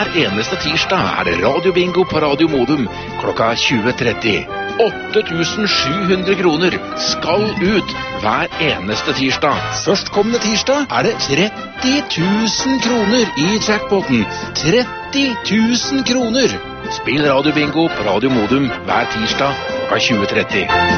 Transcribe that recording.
Hver eneste tirsdag det radiobingo på Radio Modum klokka 20.30. 8.700 kroner skal ut hver eneste tirsdag. Førstkommende tirsdag det 30 000 kroner i jackpoten. 30 000 kroner! Spill radiobingo på Radio Modum hver tirsdag klokka 20.30.